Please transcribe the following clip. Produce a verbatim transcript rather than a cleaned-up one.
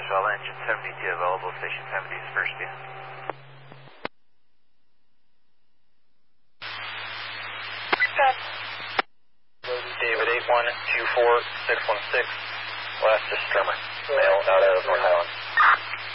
Vela, engine seventy-two available, station seventy is first view. David eight one two four six one six, last is Sturmer, male out of North Island.